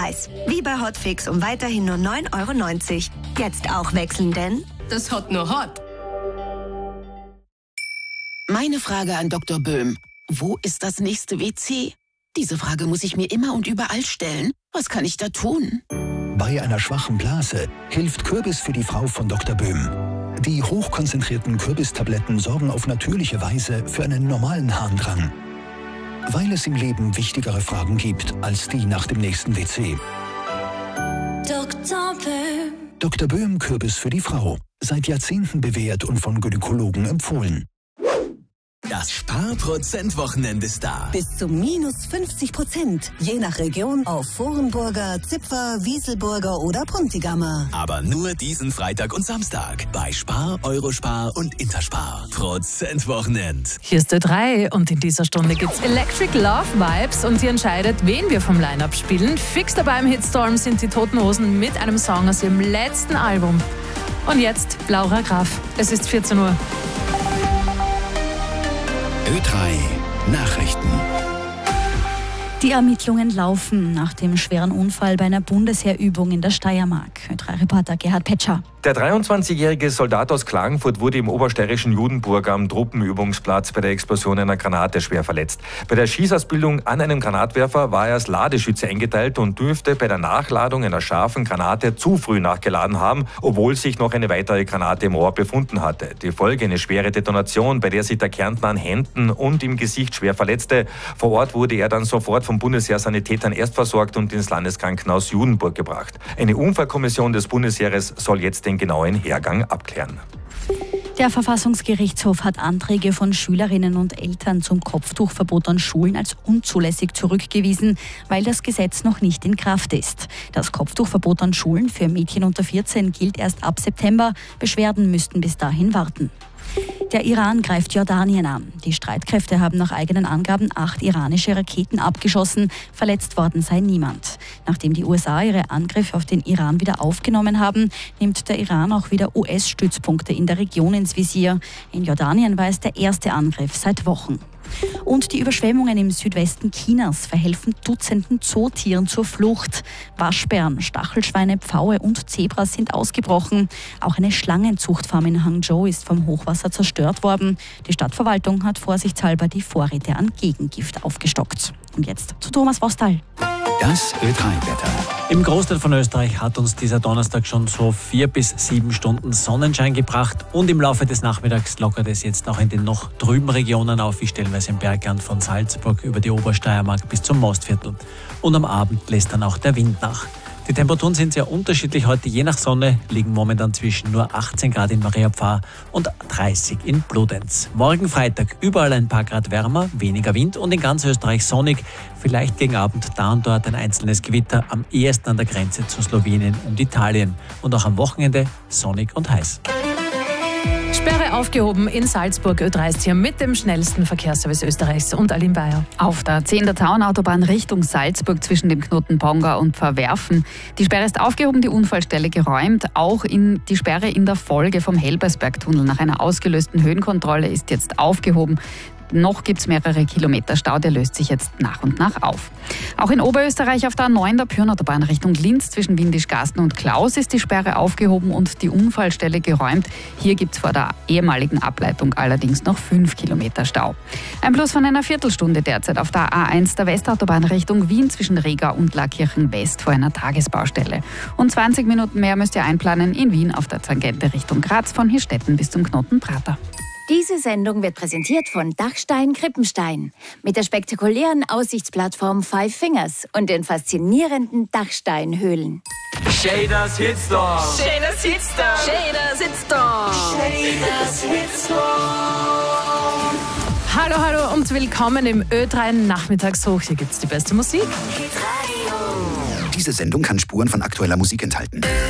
Preis. Wie bei Hotfix um weiterhin nur 9,90 €. Jetzt auch wechseln, denn das hat nur Hot. Meine Frage an Dr. Böhm. Wo ist das nächste WC? Diese Frage muss ich mir immer und überall stellen. Was kann ich da tun? Bei einer schwachen Blase hilft Kürbis für die Frau von Dr. Böhm. Die hochkonzentrierten Kürbistabletten sorgen auf natürliche Weise für einen normalen Harndrang. Weil es im Leben wichtigere Fragen gibt als die nach dem nächsten WC. Dr. Böhm. Dr. Böhm Kürbis für die Frau. Seit Jahrzehnten bewährt und von Gynäkologen empfohlen. Das Sparprozentwochenende ist da. Bis zu minus 50%, je nach Region auf Vorenburger, Zipfer, Wieselburger oder Puntigammer. Aber nur diesen Freitag und Samstag bei Spar, Eurospar und Interspar. Prozentwochenend. Hier ist Ö3 und in dieser Stunde gibt's Electric Love Vibes und ihr entscheidet, wen wir vom Line-Up spielen. Fix dabei im Hitstorm sind die Toten Hosen mit einem Song aus ihrem letzten Album. Und jetzt Laura Graf. Es ist 14 Uhr. Ö3 Nachrichten. Die Ermittlungen laufen nach dem schweren Unfall bei einer Bundesheerübung in der Steiermark. Ö3-Reporter Gerhard Petscher. Der 23-jährige Soldat aus Klagenfurt wurde im obersteirischen Judenburg am Truppenübungsplatz bei der Explosion einer Granate schwer verletzt. Bei der Schießausbildung an einem Granatwerfer war er als Ladeschütze eingeteilt und dürfte bei der Nachladung einer scharfen Granate zu früh nachgeladen haben, obwohl sich noch eine weitere Granate im Rohr befunden hatte. Die Folge eine schwere Detonation, bei der sich der Kärntner an Händen und im Gesicht schwer verletzte. Vor Ort wurde er dann sofort vom Bundesheer-Sanitätern erstversorgt und ins Landeskrankenhaus Judenburg gebracht. Eine Unfallkommission des Bundesheeres soll jetzt den genauen Hergang abklären. Der Verfassungsgerichtshof hat Anträge von Schülerinnen und Eltern zum Kopftuchverbot an Schulen als unzulässig zurückgewiesen, weil das Gesetz noch nicht in Kraft ist. Das Kopftuchverbot an Schulen für Mädchen unter 14 gilt erst ab September. Beschwerden müssten bis dahin warten. Der Iran greift Jordanien an. Die Streitkräfte haben nach eigenen Angaben 8 iranische Raketen abgeschossen. Verletzt worden sei niemand. Nachdem die USA ihre Angriffe auf den Iran wieder aufgenommen haben, nimmt der Iran auch wieder US-Stützpunkte in der Region ins Visier. In Jordanien war es der erste Angriff seit Wochen. Und die Überschwemmungen im Südwesten Chinas verhelfen Dutzenden Zootieren zur Flucht. Waschbären, Stachelschweine, Pfaue und Zebras sind ausgebrochen. Auch eine Schlangenzuchtfarm in Hangzhou ist vom Hochwasser zerstört worden. Die Stadtverwaltung hat vorsichtshalber die Vorräte an Gegengift aufgestockt. Und jetzt zu Thomas Vostal. Das Ö3-Wetter. Im Großteil von Österreich hat uns dieser Donnerstag schon so 4 bis 7 Stunden Sonnenschein gebracht und im Laufe des Nachmittags lockert es jetzt auch in den noch trüben Regionen auf, wie stellenweise im Bergland von Salzburg über die Obersteiermark bis zum Mostviertel. Und am Abend lässt dann auch der Wind nach. Die Temperaturen sind sehr unterschiedlich heute, je nach Sonne liegen momentan zwischen nur 18 Grad in Mariapfarr und 30 in Bludenz. Morgen Freitag überall ein paar Grad wärmer, weniger Wind und in ganz Österreich sonnig. Vielleicht gegen Abend da und dort ein einzelnes Gewitter, am ehesten an der Grenze zu Slowenien und Italien. Und auch am Wochenende sonnig und heiß. Sperre aufgehoben in Salzburg. Ö3 ist hier mit dem schnellsten Verkehrsservice Österreichs und Aline Bayer. Auf der 10. Taunautobahn Richtung Salzburg zwischen dem Knoten Ponga und Pfarrwerfen. Die Sperre ist aufgehoben, die Unfallstelle geräumt. Auch die Sperre in der Folge vom Helbersbergtunnel nach einer ausgelösten Höhenkontrolle ist jetzt aufgehoben. Noch gibt es mehrere Kilometer Stau, der löst sich jetzt nach und nach auf. Auch in Oberösterreich auf der A9 der Pyrnautobahn Richtung Linz zwischen Windischgarsten und Klaus ist die Sperre aufgehoben und die Unfallstelle geräumt. Hier gibt es vor der ehemaligen Ableitung allerdings noch 5 Kilometer Stau. Ein Plus von einer Viertelstunde derzeit auf der A1 der Westautobahn Richtung Wien zwischen Riga und Laakirchen West vor einer Tagesbaustelle. Und 20 Minuten mehr müsst ihr einplanen in Wien auf der Tangente Richtung Graz von Hirstetten bis zum Knoten Prater. Diese Sendung wird präsentiert von Dachstein Krippenstein mit der spektakulären Aussichtsplattform Five Fingers und den faszinierenden Dachsteinhöhlen. Shaders Hitstorm. Shaders Hitstorm. Shaders Hitstorm. Shaders Hitstorm. Hallo, hallo und willkommen im Ö3 Nachmittagshoch. Hier gibt's die beste Musik. Diese Sendung kann Spuren von aktueller Musik enthalten.